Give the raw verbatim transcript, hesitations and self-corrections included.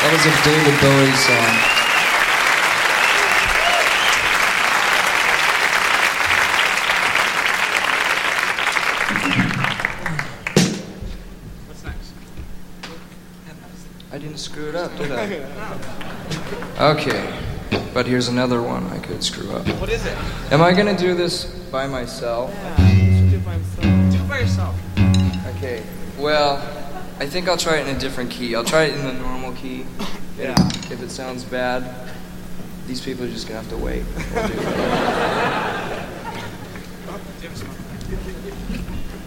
That was a David Bowie song. I didn't screw it up, did I? Okay, but here's another one I could screw up. What is it? Am I gonna do this by myself? Yeah, you should do it by yourself. Do it by yourself. Okay, well, I think I'll try it in a different key. I'll try it in the normal key. Yeah. If it sounds bad, these people are just gonna have to wait. We'll do it. Oh, do you have a smoke?